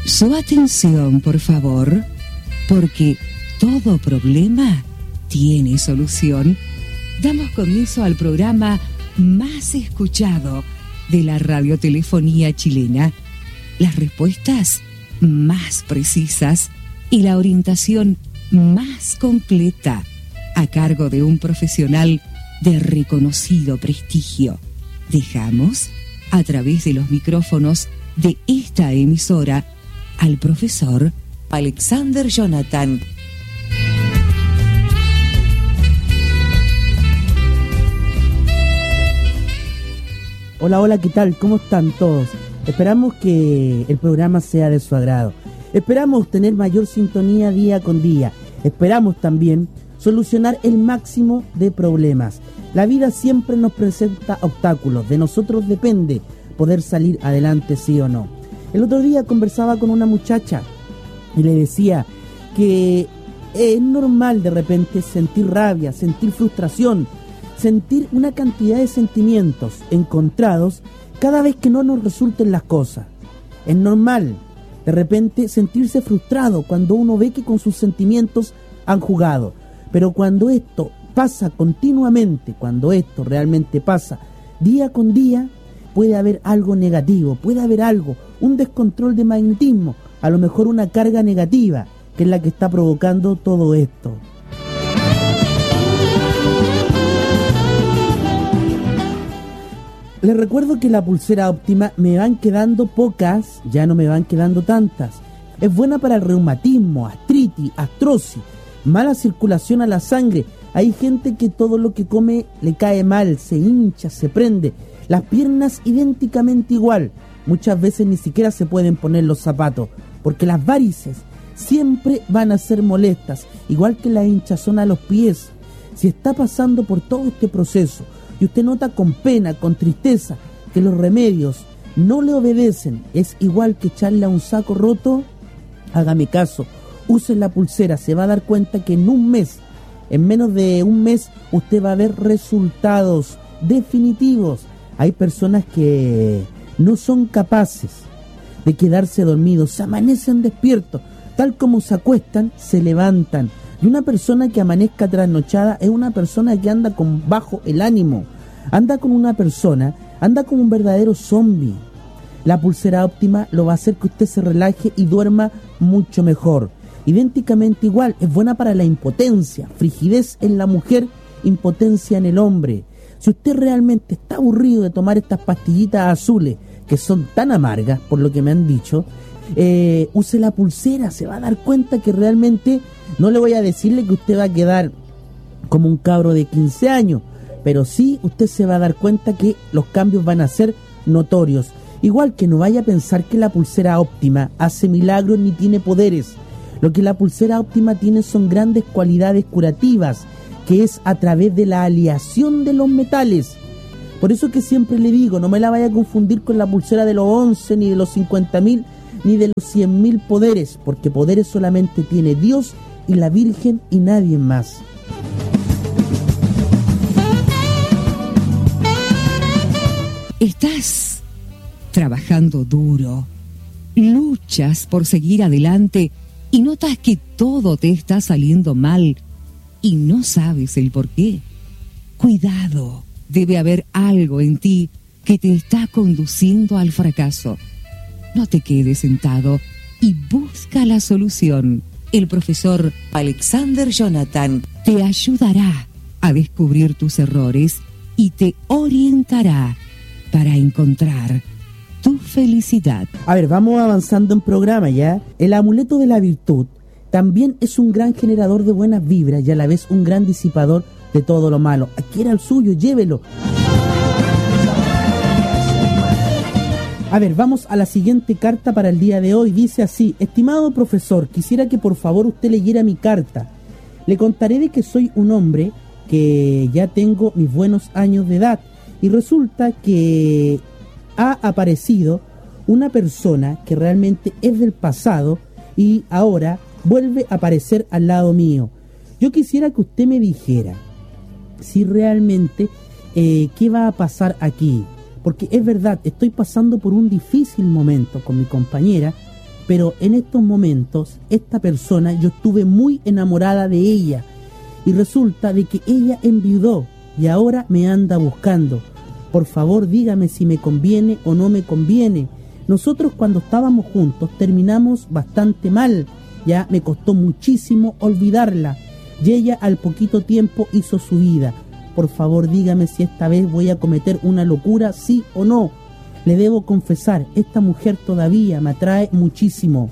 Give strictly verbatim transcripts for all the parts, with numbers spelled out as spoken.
Su atención, por favor, porque todo problema tiene solución. Damos comienzo al programa más escuchado de la radiotelefonía chilena. Las respuestas más precisas y la orientación más completa a cargo de un profesional de reconocido prestigio. Dejamos, a través de los micrófonos de esta emisora, al profesor Alexander Jonathan. Hola, hola, ¿qué tal? ¿Cómo están todos? Esperamos que el programa sea de su agrado. Esperamos tener mayor sintonía día con día. Esperamos también solucionar el máximo de problemas. La vida siempre nos presenta obstáculos. De nosotros depende poder salir adelante, sí o no. El otro día conversaba con una muchacha y le decía que es normal de repente sentir rabia, sentir frustración, sentir una cantidad de sentimientos encontrados cada vez que no nos resulten las cosas. Es normal de repente sentirse frustrado cuando uno ve que con sus sentimientos han jugado. Pero cuando esto pasa continuamente, cuando esto realmente pasa día con día, puede haber algo negativo, puede haber algo, un descontrol de magnetismo, a lo mejor una carga negativa, que es la que está provocando todo esto. Les recuerdo que la pulsera óptima me van quedando pocas, ya no me van quedando tantas. Es buena para el reumatismo, artritis, artrosis, mala circulación a la sangre. Hay gente que todo lo que come le cae mal, se hincha, se prende. Las piernas idénticamente igual. Muchas veces ni siquiera se pueden poner los zapatos, porque las varices siempre van a ser molestas, igual que la hinchazón a los pies. Si está pasando por todo este proceso y usted nota con pena, con tristeza, que los remedios no le obedecen, es igual que echarle a un saco roto, hágame caso, use la pulsera, se va a dar cuenta que en un mes, en menos de un mes, usted va a ver resultados definitivos. Hay personas que no son capaces de quedarse dormidos, se amanecen despiertos, tal como se acuestan, se levantan. Y una persona que amanezca trasnochada es una persona que anda con bajo el ánimo, anda con una persona, anda como un verdadero zombie. La pulsera óptima lo va a hacer que usted se relaje y duerma mucho mejor. Idénticamente igual, es buena para la impotencia, frigidez en la mujer, impotencia en el hombre. Si usted realmente está aburrido de tomar estas pastillitas azules, que son tan amargas, por lo que me han dicho, eh, use la pulsera, se va a dar cuenta que realmente, no le voy a decirle que usted va a quedar como un cabro de quince años, pero sí usted se va a dar cuenta que los cambios van a ser notorios. Igual que no vaya a pensar que la pulsera óptima hace milagros ni tiene poderes. Lo que la pulsera óptima tiene son grandes cualidades curativas, que es a través de la aleación de los metales. Por eso que siempre le digo, no me la vaya a confundir con la pulsera de los once, ni de los cincuenta mil, ni de los cien mil poderes, porque poderes solamente tiene Dios y la Virgen y nadie más. Estás trabajando duro, luchas por seguir adelante y notas que todo te está saliendo mal y no sabes el por qué. Cuidado, debe haber algo en ti que te está conduciendo al fracaso. No te quedes sentado y busca la solución. El profesor Alexander Jonathan te ayudará a descubrir tus errores y te orientará para encontrar tu felicidad. A ver, vamos avanzando en programa ya. El amuleto de la virtud también es un gran generador de buenas vibras y a la vez un gran disipador de todo lo malo. Adquiera el suyo, llévelo. A ver, vamos a la siguiente carta para el día de hoy. Dice así: estimado profesor, quisiera que por favor usted leyera mi carta. Le contaré de que soy un hombre que ya tengo mis buenos años de edad y resulta que ha aparecido una persona que realmente es del pasado y ahora vuelve a aparecer al lado mío. Yo quisiera que usted me dijera si realmente eh, qué va a pasar aquí, porque es verdad, estoy pasando por un difícil momento con mi compañera Pero en estos momentos, esta persona, yo estuve muy enamorada de ella. Y resulta de que ella enviudó y ahora me anda buscando. Por favor, dígame si me conviene o no me conviene. Nosotros cuando estábamos juntos terminamos bastante mal. Ya me costó muchísimo olvidarla. Y ella al poquito tiempo hizo su vida. Por favor, dígame si esta vez voy a cometer una locura, sí o no. Le debo confesar, esta mujer todavía me atrae muchísimo.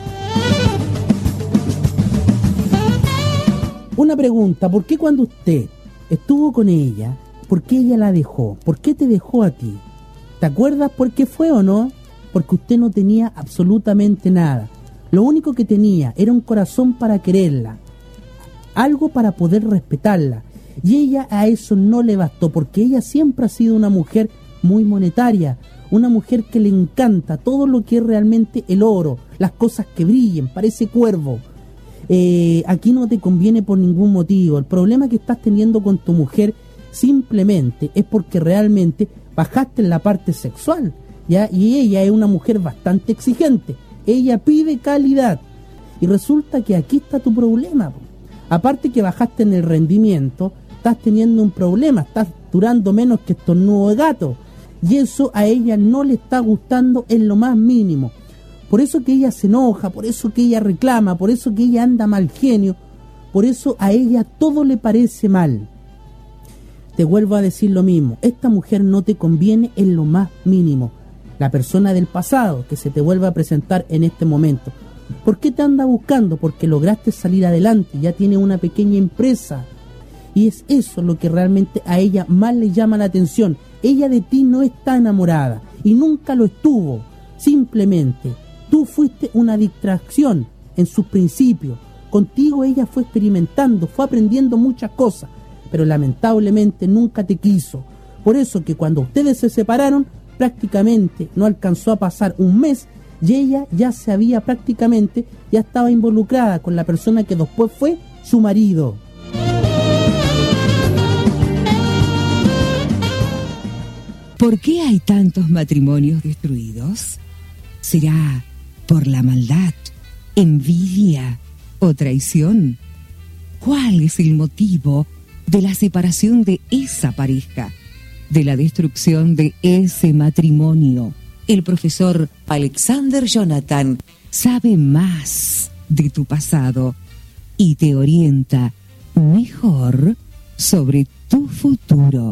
Una pregunta, ¿por qué cuando usted estuvo con ella, por qué ella la dejó? ¿Por qué te dejó a ti? ¿Te acuerdas por qué fue o no? Porque usted no tenía absolutamente nada. Lo único que tenía era un corazón para quererla, algo para poder respetarla. Y ella a eso no le bastó, porque ella siempre ha sido una mujer muy monetaria, una mujer que le encanta todo lo que es realmente el oro, las cosas que brillen, parece cuervo. Eh, aquí no te conviene por ningún motivo. El problema que estás teniendo con tu mujer simplemente es porque realmente bajaste en la parte sexual, ¿ya? Y ella es una mujer bastante exigente, ella pide calidad y resulta que aquí está tu problema. Aparte que bajaste en el rendimiento, estás teniendo un problema, estás durando menos que estornudo de gato y eso a ella no le está gustando en lo más mínimo. Por eso que ella se enoja, por eso que ella reclama, por eso que ella anda mal genio, por eso a ella todo le parece mal. Te vuelvo a decir lo mismo, esta mujer no te conviene en lo más mínimo. La persona del pasado que se te vuelve a presentar en este momento. ¿Por qué te anda buscando? Porque lograste salir adelante, ya tiene una pequeña empresa. Y es eso lo que realmente a ella más le llama la atención. Ella de ti no está enamorada y nunca lo estuvo. Simplemente tú fuiste una distracción en sus principios. Contigo ella fue experimentando, fue aprendiendo muchas cosas, pero lamentablemente nunca te quiso. Por eso que cuando ustedes se separaron, prácticamente no alcanzó a pasar un mes y ella ya se había prácticamente, ya estaba involucrada con la persona que después fue su marido. ¿Por qué hay tantos matrimonios destruidos? ¿Será por la maldad, envidia o traición? ¿Cuál es el motivo de la separación de esa pareja, de la destrucción de ese matrimonio? El profesor Alexander Jonathan sabe más de tu pasado y te orienta mejor sobre tu futuro.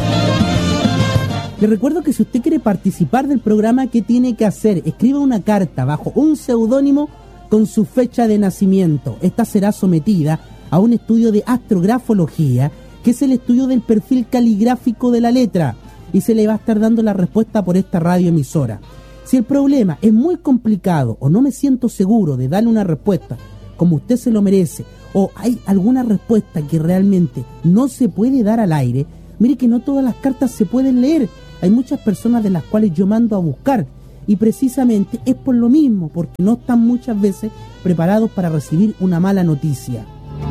Le recuerdo que si usted quiere participar del programa, ¿qué tiene que hacer? Escriba una carta bajo un seudónimo con su fecha de nacimiento. Esta será sometida a un estudio de astrografología, que es el estudio del perfil caligráfico de la letra, y se le va a estar dando la respuesta por esta radioemisora. Si el problema es muy complicado o no me siento seguro de darle una respuesta como usted se lo merece, o hay alguna respuesta que realmente no se puede dar al aire, mire que no todas las cartas se pueden leer. Hay muchas personas de las cuales yo mando a buscar y precisamente es por lo mismo, porque no están muchas veces preparados para recibir una mala noticia.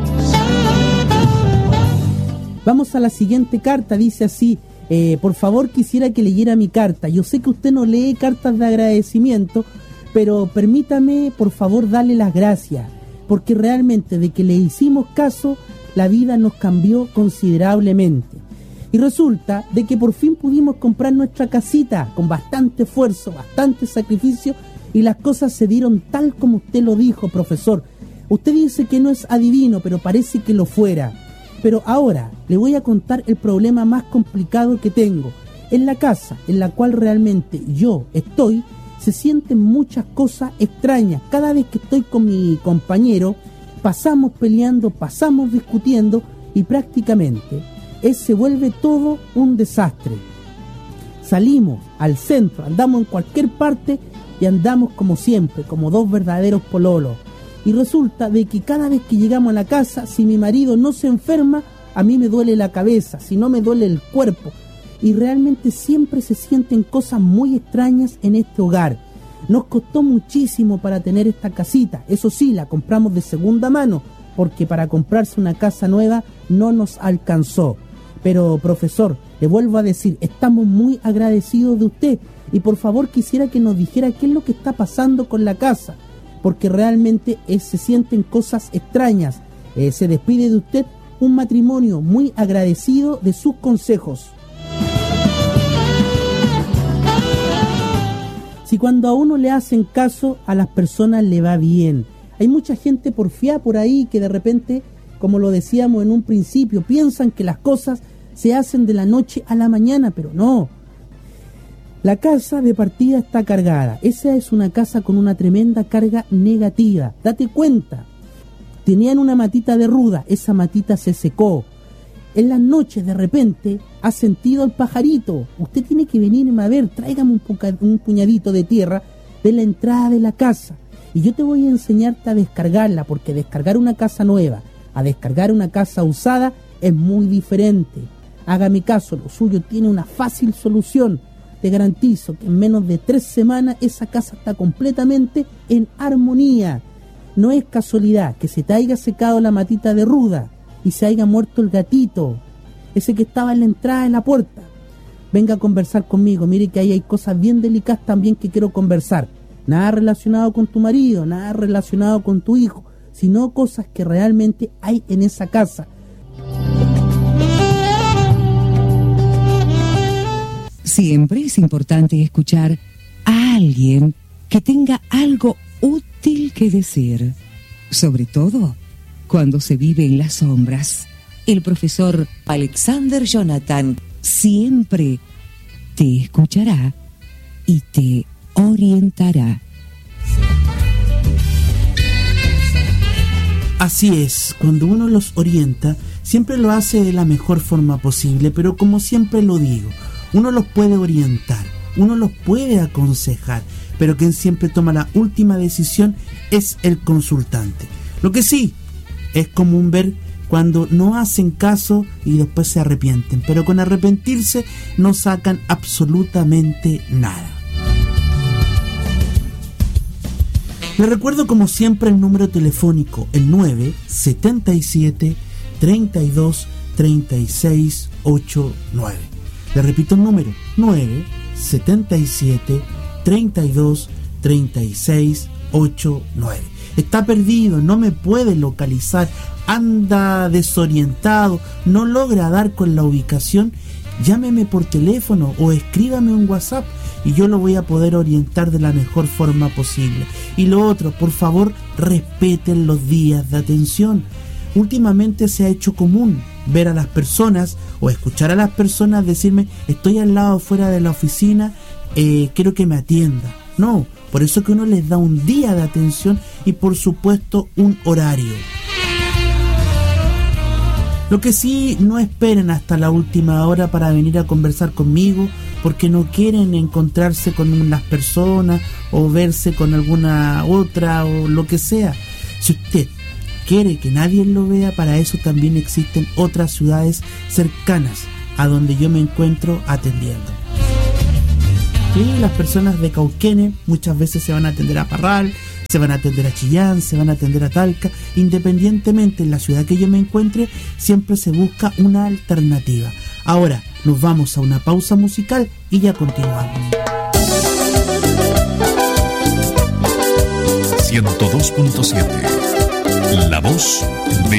Vamos a la siguiente carta, dice así: eh, por favor quisiera que leyera mi carta. Yo sé que usted no lee cartas de agradecimiento, pero permítame por favor darle las gracias, porque realmente de que le hicimos caso, la vida nos cambió considerablemente. Y resulta de que por fin pudimos comprar nuestra casita con bastante esfuerzo, bastante sacrificio, y las cosas se dieron tal como usted lo dijo, profesor. Usted dice que no es adivino, pero parece que lo fuera. Pero ahora le voy a contar el problema más complicado que tengo. En la casa en la cual realmente yo estoy, se sienten muchas cosas extrañas. Cada vez que estoy con mi compañero, pasamos peleando, pasamos discutiendo y prácticamente es, se vuelve todo un desastre. Salimos al centro, andamos en cualquier parte y andamos como siempre, como dos verdaderos pololos. Y resulta de que cada vez que llegamos a la casa, si mi marido no se enferma, a mí me duele la cabeza, si no me duele el cuerpo. Y realmente siempre se sienten cosas muy extrañas en este hogar. Nos costó muchísimo para tener esta casita. Eso sí, la compramos de segunda mano, porque para comprarse una casa nueva no nos alcanzó. Pero, profesor, le vuelvo a decir, estamos muy agradecidos de usted. y por favor quisiera que nos dijera qué es lo que está pasando con la casa, porque realmente eh, se sienten cosas extrañas. Eh, se despide de usted un matrimonio muy agradecido de sus consejos. Si cuando a uno le hacen caso, a las personas le va bien. Hay mucha gente porfiada por ahí que de repente, como lo decíamos en un principio, piensan que las cosas se hacen de la noche a la mañana, pero no. La casa de partida está cargada. Esa es una casa con una tremenda carga negativa. Date cuenta. Tenían una matita de ruda, esa matita se secó. En las noches de repente ha sentido el pajarito. Usted tiene que venirme a ver, tráigame un, poca, un puñadito de tierra de la entrada de la casa. Y yo te voy a enseñarte a descargarla, porque descargar una casa nueva a descargar una casa usada es muy diferente. Hágame caso, lo suyo tiene una fácil solución. Te garantizo que en menos de tres semanas esa casa está completamente en armonía. No es casualidad que se te haya secado la matita de ruda y se haya muerto el gatito, ese que estaba en la entrada de la puerta. Venga a conversar conmigo, mire que ahí hay cosas bien delicadas también que quiero conversar. Nada relacionado con tu marido, nada relacionado con tu hijo, sino cosas que realmente hay en esa casa. Siempre es importante escuchar a alguien que tenga algo útil que decir, sobre todo cuando se vive en las sombras. El profesor Alexander Jonathan siempre te escuchará y te orientará. Así es, cuando uno los orienta, siempre lo hace de la mejor forma posible, pero como siempre lo digo, uno los puede orientar, uno los puede aconsejar, pero quien siempre toma la última decisión es el consultante. Lo que sí, es común ver cuando no hacen caso y después se arrepienten, pero con arrepentirse no sacan absolutamente nada. Les recuerdo como siempre el número telefónico, el nueve setenta y siete, treinta y dos, treinta y seis, ochenta y nueve. Le repito el número, nueve setenta y siete, treinta y dos, treinta y seis, ochenta y nueve. Está perdido, no me puede localizar, anda desorientado, no logra dar con la ubicación, llámeme por teléfono o escríbame un WhatsApp y yo lo voy a poder orientar de la mejor forma posible. Y lo otro, por favor, respeten los días de atención. Últimamente se ha hecho común ver a las personas o escuchar a las personas decirme: estoy al lado fuera de la oficina, eh, quiero que me atienda. No, por eso que uno les da un día de atención y por supuesto un horario. Lo que sí, no esperen hasta la última hora para venir a conversar conmigo, porque no quieren encontrarse con unas personas o verse con alguna otra o lo que sea. Si usted quiere que nadie lo vea, para eso también existen otras ciudades cercanas a donde yo me encuentro atendiendo. Sí, las personas de Cauquenes muchas veces se van a atender a Parral, se van a atender a Chillán, se van a atender a Talca. Independientemente en la ciudad que yo me encuentre, siempre se busca una alternativa. Ahora nos vamos a una pausa musical y ya continuamos. ciento dos punto siete La voz de